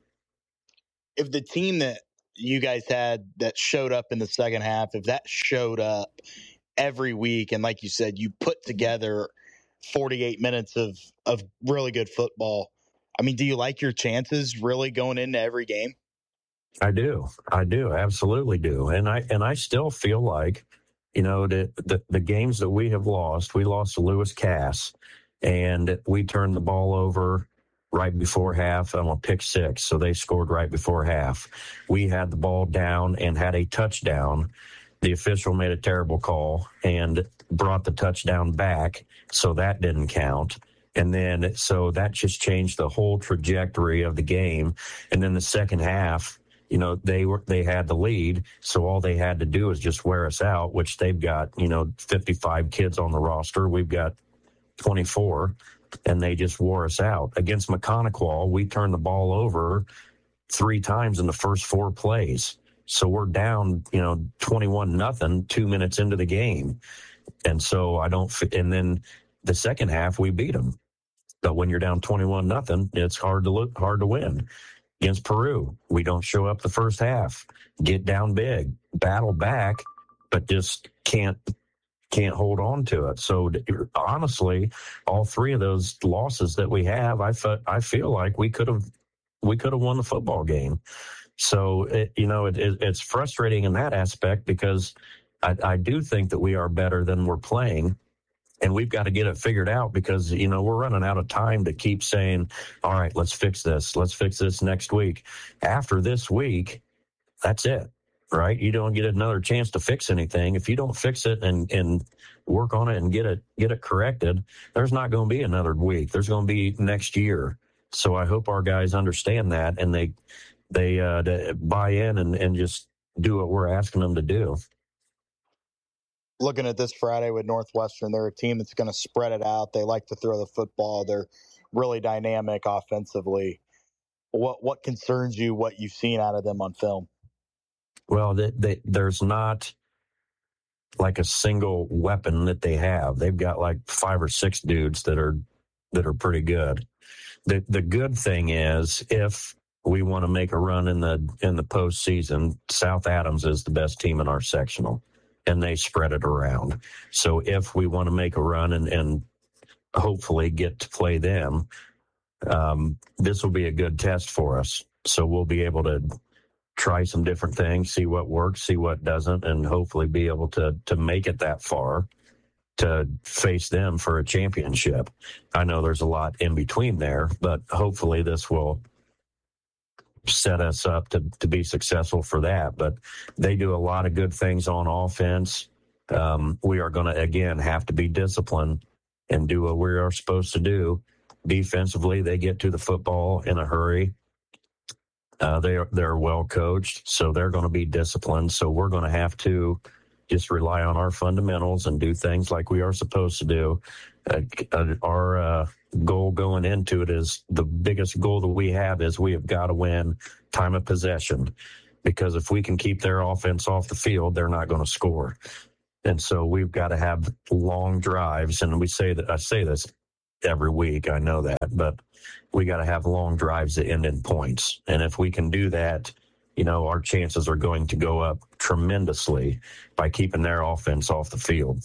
If the team that you guys had that showed up in the second half, if that showed up every week, and like you said, you put together forty-eight minutes of, of really good football, I mean, do you like your chances really going into every game? I do. I do. Absolutely do. And I, and I still feel like, you know, the, the, the games that we have lost, we lost to Lewis Cass and we turned the ball over right before half on a pick six. So they scored right before half. We had the ball down and had a touchdown. The official made a terrible call and brought the touchdown back. So that didn't count. And then, so that just changed the whole trajectory of the game. And then the second half, you know, they were, they had the lead. So all they had to do is just wear us out, which they've got, you know, fifty-five kids on the roster. We've got twenty-four, and they just wore us out. Against Mechanical, we turned the ball over three times in the first four plays. So we're down, you know, twenty-one nothing, two minutes into the game. And so I don't, and then the second half, we beat them. But when you're down twenty-one nothing, it's hard to look, hard to win. Against Peru, we don't show up the first half, get down big, battle back, but just can't can't hold on to it. So honestly, all three of those losses that we have, I fe- I feel like we could have we could have won the football game. So it, you know, it, it, it's frustrating in that aspect because I, I do think that we are better than we're playing. And we've got to get it figured out because, you know, we're running out of time to keep saying, all right, let's fix this. Let's fix this next week. After this week, that's it, right? You don't get another chance to fix anything. If you don't fix it and, and work on it and get it, get it corrected, there's not going to be another week. There's going to be next year. So I hope our guys understand that and they, they uh, to buy in and, and just do what we're asking them to do. Looking at this Friday with Northwestern, they're a team that's going to spread it out. They like to throw the football. They're really dynamic offensively. What what concerns you, what you've seen out of them on film? Well, they, they, there's not like a single weapon that they have. They've got like five or six dudes that are that are pretty good. The the good thing is if we want to make a run in the in the postseason, South Adams is the best team in our sectional. And they spread it around. So if we want to make a run and, and hopefully get to play them, um, this will be a good test for us. So we'll be able to try some different things, see what works, see what doesn't, and hopefully be able to to make it that far to face them for a championship. I know there's a lot in between there, but hopefully this will set us up to, to be successful for that. But they do a lot of good things on offense. Um, we are going to, again, have to be disciplined and do what we are supposed to do. Defensively, they get to the football in a hurry. Uh, they are, they're well coached, so they're going to be disciplined. So we're going to have to just rely on our fundamentals and do things like we are supposed to do. Uh, our uh, goal going into it is the biggest goal that we have is we have got to win time of possession, because if we can keep their offense off the field, they're not going to score. And so we've got to have long drives. And we say that I say this every week. I know that, but we got to have long drives that end in points. And if we can do that, you know, our chances are going to go up tremendously by keeping their offense off the field.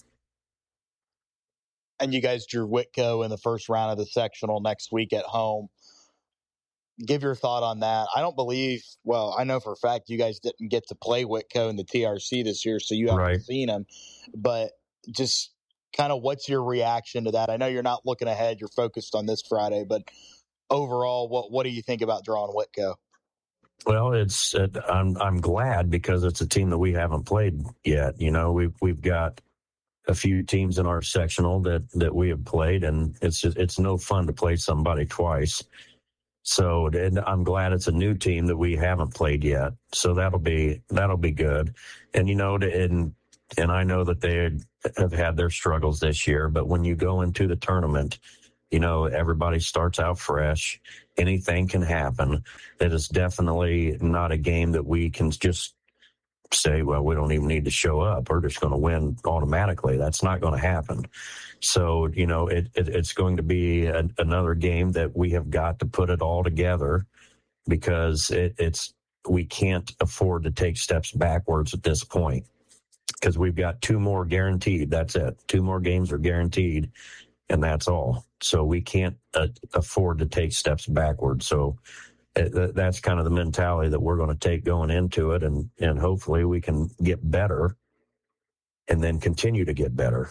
And you guys drew Whitco in the first round of the sectional next week at home. Give your thought on that. I don't believe, well, I know for a fact you guys didn't get to play Whitco in the T R C this year, so you haven't right. seen them. But just kind of what's your reaction to that? I know you're not looking ahead. You're focused on this Friday. But overall, what, what do you think about drawing Whitco? Well, it's it, I'm I'm glad because it's a team that we haven't played yet. You know, we've we've got a few teams in our sectional that, that we have played, and it's just, it's no fun to play somebody twice. So and I'm glad it's a new team that we haven't played yet. So that'll be that'll be good. And you know, and and I know that they have had their struggles this year, but when you go into the tournament, you know, everybody starts out fresh. Anything can happen. That is definitely not a game that we can just say, well, we don't even need to show up. We're just going to win automatically. That's not going to happen. So, you know, it, it it's going to be a, another game that we have got to put it all together, because it, it's we can't afford to take steps backwards at this point, because we've got two more guaranteed. That's it. Two more games are guaranteed, and that's all. So we can't uh, afford to take steps backwards. So it, that's kind of the mentality that we're going to take going into it, and, and hopefully we can get better and then continue to get better.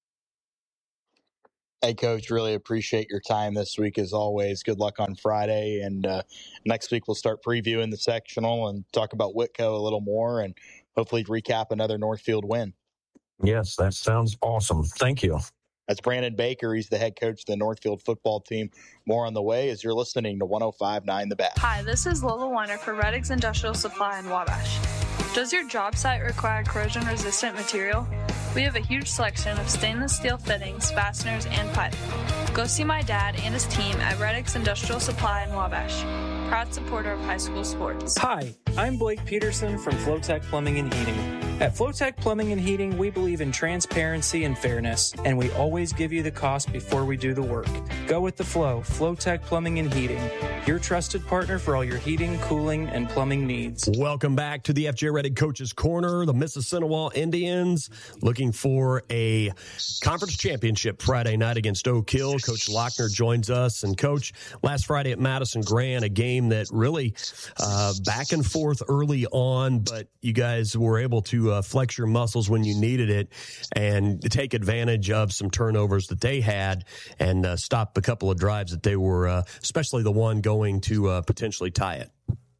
Hey, Coach, really appreciate your time this week as always. Good luck on Friday. And uh, next week we'll start previewing the sectional and talk about Whitco a little more and hopefully recap another Northfield win. Yes, that sounds awesome. Thank you. That's Brandon Baker. He's the head coach of the Northfield football team. More on the way as you're listening to one oh five point nine The Bash. Hi, this is Lola Weiner for Reddix Industrial Supply in Wabash. Does your job site require corrosion-resistant material? We have a huge selection of stainless steel fittings, fasteners, and pipe. Go see my dad and his team at Reddix Industrial Supply in Wabash. Proud supporter of high school sports. Hi, I'm Blake Peterson from Flowtech Plumbing and Heating. At Flowtech Plumbing and Heating, we believe in transparency and fairness, and we always give you the cost before we do the work. Go with the flow. Flowtech Plumbing and Heating, your trusted partner for all your heating, cooling, and plumbing needs. Welcome back to the F J Reddick Coach's Corner. The Mississinewa Indians looking for a conference championship Friday night against Oak Hill. Coach Lochner joins us. And, Coach, last Friday at Madison Grant, a game that really uh, back and forth early on, but you guys were able to uh, flex your muscles when you needed it and take advantage of some turnovers that they had and uh, stop a couple of drives that they were, uh, especially the one going to uh, potentially tie it.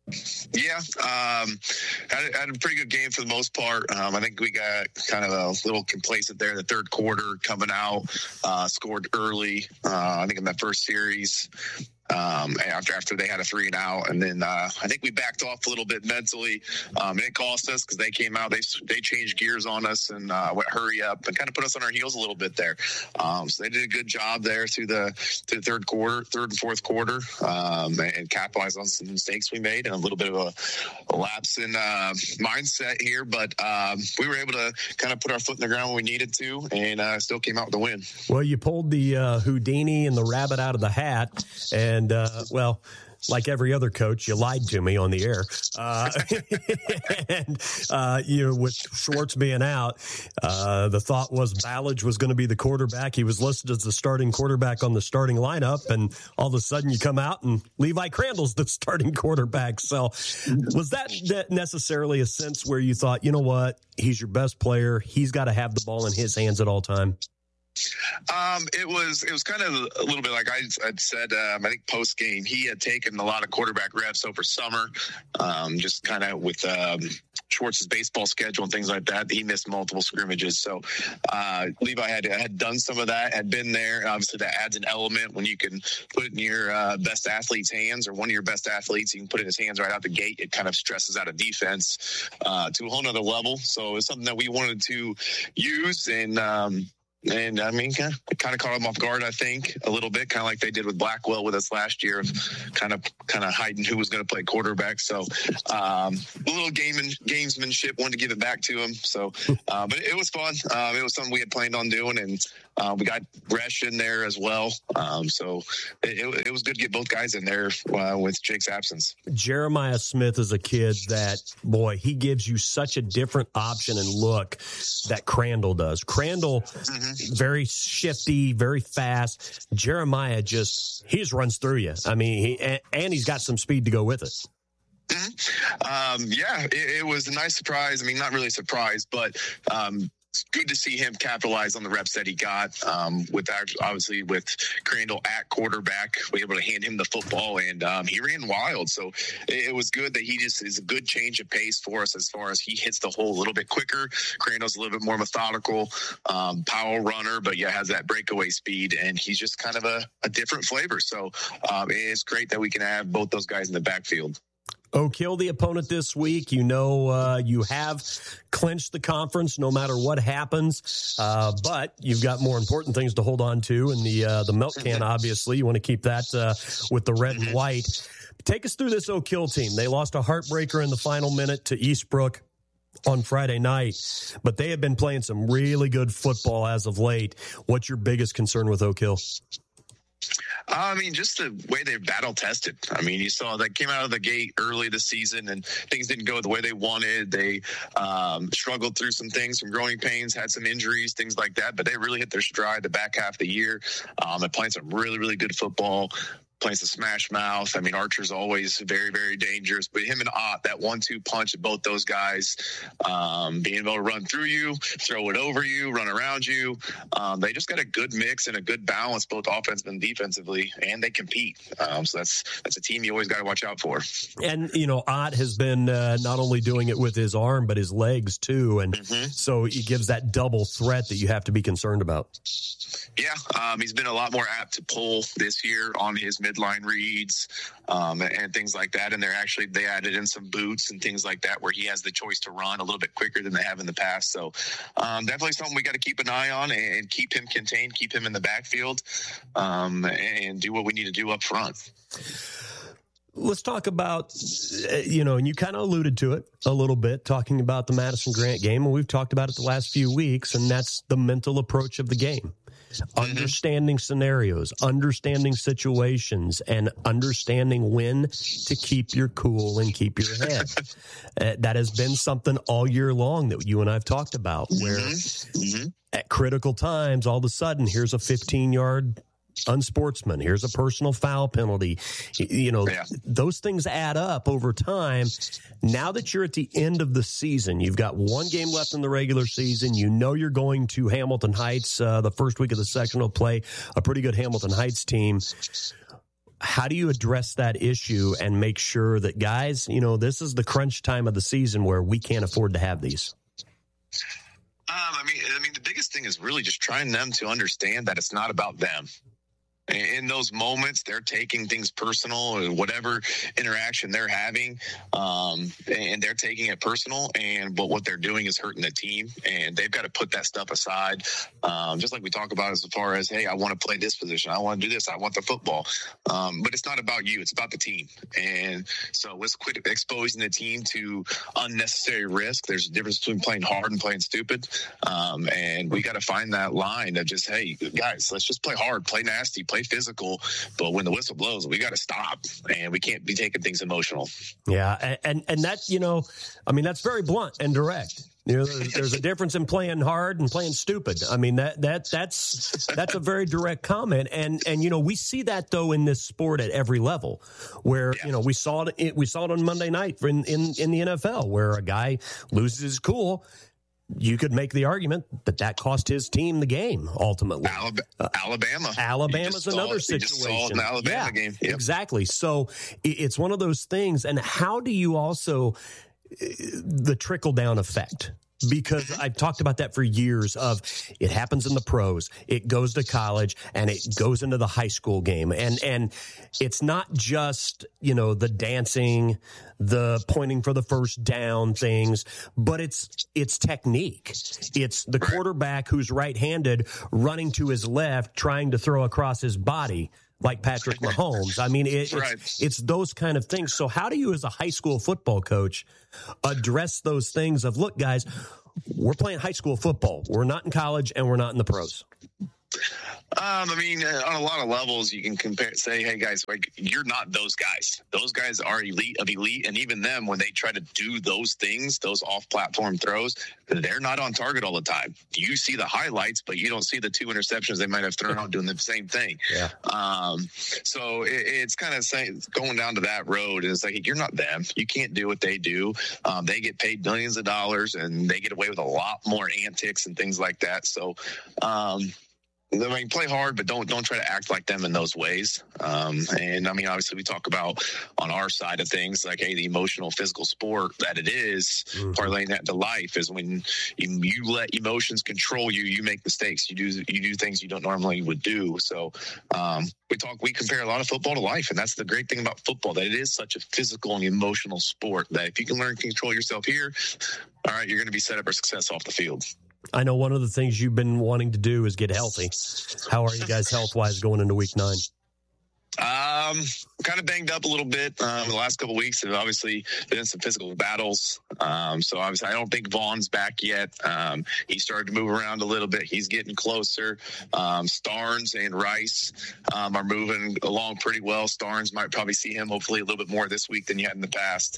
Yeah, um, had, had a pretty good game for the most part. Um, I think we got kind of a little complacent there in the third quarter coming out, uh, scored early, uh, I think in that first series. Um, after after they had a three and out, and then uh, I think we backed off a little bit mentally. Um, and it cost us because they came out, they they changed gears on us and uh, went hurry up and kind of put us on our heels a little bit there. Um, so they did a good job there through the through the third quarter, third and fourth quarter, um, and, and capitalized on some mistakes we made and a little bit of a, a lapse in uh, mindset here. But um, we were able to kind of put our foot in the ground when we needed to, and uh, still came out with the win. Well, you pulled the uh, Houdini and the rabbit out of the hat, and And, uh, well, like every other coach, you lied to me on the air. Uh, and, uh, you know, with Schwartz being out, uh, the thought was Ballage was going to be the quarterback. He was listed as the starting quarterback on the starting lineup. And all of a sudden you come out and Levi Crandall's the starting quarterback. So was that necessarily a sense where you thought, you know what, he's your best player. He's got to have the ball in his hands at all time? Um, it was it was kind of a little bit like I had said. Um, I think post game he had taken a lot of quarterback reps over summer, um, just kind of with um, Schwartz's baseball schedule and things like that. He missed multiple scrimmages, so uh, Levi had had done some of that, had been there. Obviously, that adds an element when you can put it in your uh, best athlete's hands or one of your best athletes. You can put it in his hands right out the gate. It kind of stresses out a defense uh, to a whole nother level. So it's something that we wanted to use and. Um, And, I mean, kind of, kind of caught them off guard, I think, a little bit, kind of like they did with Blackwell with us last year, of kind of kind of hiding who was going to play quarterback. So um, a little game and gamesmanship, wanted to give it back to him. So, uh, but it was fun. Uh, it was something we had planned on doing, and uh, we got Resch in there as well. Um, so it, it, it was good to get both guys in there uh, with Jake's absence. Jeremiah Smith is a kid that, boy, he gives you such a different option and look that Crandall does. Crandall, mm-hmm. very shifty, very fast. Jeremiah just, he just runs through you. I mean, he, and, and he's got some speed to go with it. Mm-hmm. Um, yeah, it, it was a nice surprise. I mean, not really a surprise, but um, it's good to see him capitalize on the reps that he got. Um, with obviously with Crandall at quarterback, we were able to hand him the football, and um, he ran wild. So it, it was good that he just is a good change of pace for us as far as he hits the hole a little bit quicker. Crandall's a little bit more methodical, um, power runner, but yeah, has that breakaway speed, and he's just kind of a, a different flavor. So um, it's great that we can have both those guys in the backfield. Oak Hill, the opponent this week. You know, uh, you have clinched the conference no matter what happens, uh, but you've got more important things to hold on to. And the uh, the milk can, obviously, you want to keep that uh, with the red and white. Take us through this Oak Hill team. They lost a heartbreaker in the final minute to Eastbrook on Friday night, but they have been playing some really good football as of late. What's your biggest concern with Oak Hill? I mean, just the way they're battle tested. I mean, you saw that came out of the gate early this season and things didn't go the way they wanted. They um, struggled through some things, some growing pains, had some injuries, things like that, but they really hit their stride the back half of the year. Um, they're playing some really, really good football. Playing some smash mouth. I mean, Archer's always very, very dangerous, but him and Ott, that one two punch of both those guys, um, being able to run through you, throw it over you, run around you. Um, they just got a good mix and a good balance, both offensively and defensively, and they compete. Um, so that's that's a team you always got to watch out for. And, you know, Ott has been uh, not only doing it with his arm, but his legs too. And mm-hmm. so he gives that double threat that you have to be concerned about. Yeah, um, he's been a lot more apt to pull this year on his midline reads um, and, and things like that. And they're actually, they added in some boots and things like that where he has the choice to run a little bit quicker than they have in the past. So um, definitely something we got to keep an eye on and, and keep him contained, keep him in the backfield um, and do what we need to do up front. Let's talk about, you know, and you kind of alluded to it a little bit, talking about the Madison Grant game, and we've talked about it the last few weeks, and that's the mental approach of the game. Understanding scenarios, understanding situations, and understanding when to keep your cool and keep your head. uh, that has been something all year long that you and I have talked about, where mm-hmm. at critical times, all of a sudden, here's a fifteen-yard unsportsman, here's a personal foul penalty. You know, yeah. those things add up over time. Now that you're at the end of the season, you've got one game left in the regular season. You know you're going to Hamilton Heights uh, the first week of the sectional play, a pretty good Hamilton Heights team. How do you address that issue and make sure that, guys, you know, this is the crunch time of the season where we can't afford to have these? Um, I mean, I mean, the biggest thing is really just trying them to understand that it's not about them. In those moments, they're taking things personal or whatever interaction they're having, um, and they're taking it personal. And but what they're doing is hurting the team, and they've got to put that stuff aside. Um, just like we talk about as far as, hey, I want to play this position, I want to do this, I want the football. Um, but it's not about you; it's about the team. And so let's quit exposing the team to unnecessary risk. There's a difference between playing hard and playing stupid, um, and we got to find that line of just, hey, guys, let's just play hard, play nasty, play physical, but when the whistle blows, we got to stop, and we can't be taking things emotional. Yeah, and and that, you know, I mean, that's very blunt and direct. You know, there's, there's a difference in playing hard and playing stupid. I mean, that that that's that's a very direct comment, and and you know, we see that though in this sport at every level, where yeah. you know we saw it we saw it on Monday night in in in the N F L, where a guy loses his cool. you could make the argument that that cost his team the game ultimately. Alabama. Uh, Alabama. Alabama's another saw, situation. Alabama yeah, game. Yep. Exactly. So it's one of those things. And how do you also the trickle down effect? Because I've talked about that for years of it happens in the pros, it goes to college, and it goes into the high school game. And and it's not just, you know, the dancing, the pointing for the first down things, but it's it's technique. It's the quarterback who's right-handed running to his left, trying to throw across his body like Patrick Mahomes. I mean, it, right. it's, it's those kind of things. So how do you, as a high school football coach, address those things of, look, guys, we're playing high school football. We're not in college and we're not in the pros. Um, I mean, uh, on a lot of levels, you can compare, say, hey, guys, like, you're not those guys. Those guys are elite of elite. And even them, when they try to do those things, those off-platform throws, they're not on target all the time. You see the highlights, but you don't see the two interceptions they might have thrown out doing the same thing. Yeah. Um, so it, it's kind of saying, going down to that road. And it's like, you're not them. You can't do what they do. Um, they get paid millions of dollars, and they get away with a lot more antics and things like that. So, um, I mean, play hard, but don't don't try to act like them in those ways. Um, and I mean, obviously, we talk about on our side of things, like, hey, the emotional, physical sport that it is, mm-hmm. parlaying that to life is when you, you let emotions control you. You make mistakes. You do you do things you don't normally would do. So um, we talk, we compare a lot of football to life, and that's the great thing about football, that it is such a physical and emotional sport that if you can learn to control yourself here, all right, you're going to be set up for success off the field. I know one of the things you've been wanting to do is get healthy. How are you guys health-wise going into week nine? Um, kind of banged up a little bit um, the last couple of weeks. Have obviously been in some physical battles. Um, so obviously, I don't think Vaughn's back yet. Um, he started to move around a little bit. He's getting closer. Um, Starnes and Rice um, are moving along pretty well. Starnes might probably see him hopefully a little bit more this week than you had in the past.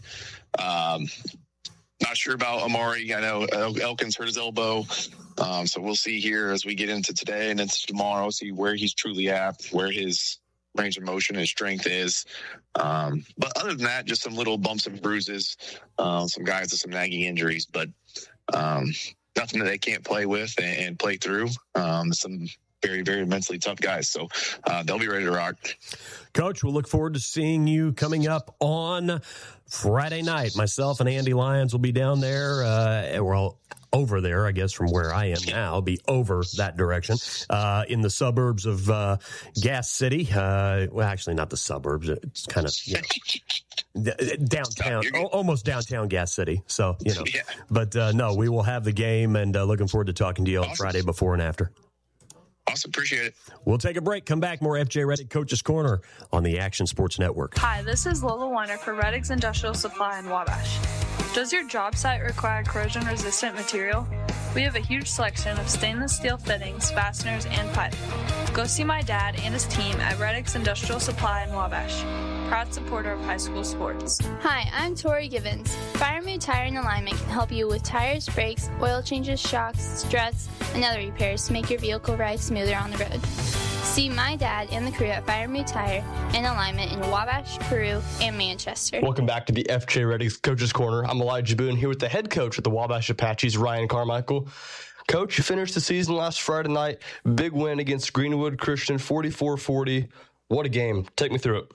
Um, Not sure about Amari. I know Elkins hurt his elbow. Um, so we'll see here as we get into today and into tomorrow, see where he's truly at, where his range of motion and strength is. Um, but other than that, just some little bumps and bruises, uh, some guys with some nagging injuries, but um, nothing that they can't play with and, and play through. Um, some very, very mentally tough guys. So uh, they'll be ready to rock. Coach, we'll look forward to seeing you coming up on Friday night. Myself and Andy Lyons will be down there. Uh, we're all over there, I guess, from where I am now. I'll be over that direction uh, in the suburbs of uh, Gas City. Uh, well, actually, not the suburbs. It's kind of, you know, downtown, o- almost downtown Gas City. So, you know, yeah. but uh, no, we will have the game, and uh, looking forward to talking to you on Awesome. Friday before and after. Awesome. Appreciate it. We'll take a break. Come back. More F J Reddick Coach's Corner on the Action Sports Network. Hi, this is Lola Weiner for Reddick's Industrial Supply in Wabash. Does your job site require corrosion-resistant material? We have a huge selection of stainless steel fittings, fasteners, and pipe. Go see my dad and his team at Reddick's Industrial Supply in Wabash. Proud supporter of high school sports. Hi, I'm Tori Givens. Firemood Tire and Alignment can help you with tires, brakes, oil changes, shocks, struts, and other repairs to make your vehicle ride smoother on the road. See my dad and the crew at Firemood Tire and Alignment in Wabash, Peru, and Manchester. Welcome back to the F J Reddick's Coach's Corner. I'm Elijah Boone here with the head coach of the Wabash Apaches, Ryan Carmichael. Coach, you finished the season last Friday night. Big win against Greenwood Christian, forty-four forty. What a game. Take me through it.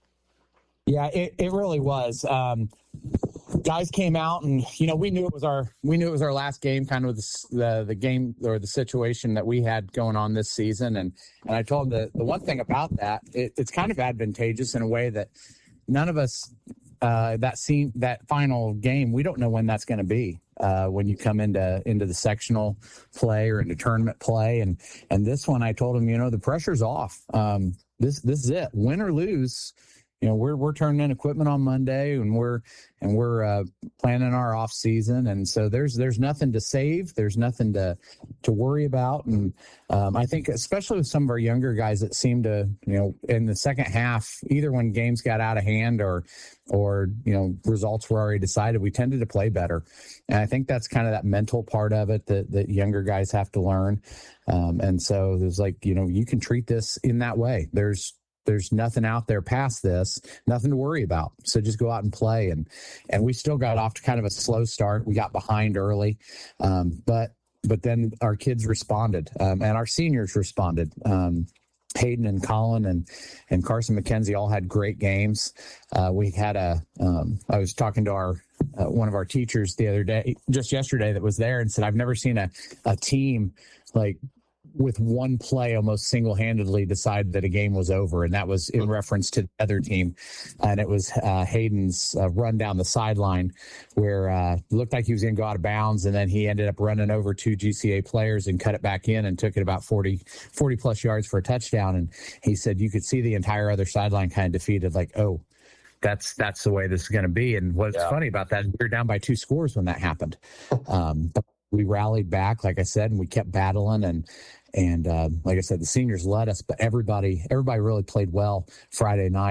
Yeah, it, it really was. Um, guys came out, and you know we knew it was our we knew it was our last game, kind of the the, the game or the situation that we had going on this season. And and I told them the the one thing about that, it, it's kind of advantageous in a way that none of us uh, that scene that final game, we don't know when that's going to be. Uh, when you come into into the sectional play or into tournament play, and and this one, I told them, you know, the pressure's off. Um, this this is it, win or lose. You know, we're we're turning in equipment on Monday, and we're and we're uh, planning our off season, and so there's there's nothing to save, there's nothing to to worry about, and um, I think especially with some of our younger guys that seem to, you know, in the second half, either when games got out of hand or or you know results were already decided, we tended to play better, and I think that's kind of that mental part of it that that younger guys have to learn, um, and so there's like you know you can treat this in that way. There's there's nothing out there past this, nothing to worry about. So just go out and play. And, and we still got off to kind of a slow start. We got behind early. Um, but, but then our kids responded, um, and our seniors responded. Um, Hayden and Colin and, and Carson McKenzie all had great games. Uh, we had a, um, I was talking to our, uh, one of our teachers the other day, just yesterday, that was there, and said, I've never seen a, a team like with one play almost single-handedly decide that a game was over. And that was in reference to the other team. And it was uh, Hayden's uh, run down the sideline where uh, it looked like he was going to go out of bounds. And then he ended up running over two G C A players and cut it back in and took it about forty, forty plus yards for a touchdown. And he said, you could see the entire other sideline kind of defeated, like, oh, that's, that's the way this is going to be. And what's yeah. funny about that, we were down by two scores when that happened. Um, but we rallied back, like I said, and we kept battling. And, And uh, like I said, the seniors led us, but everybody, everybody really played well Friday night.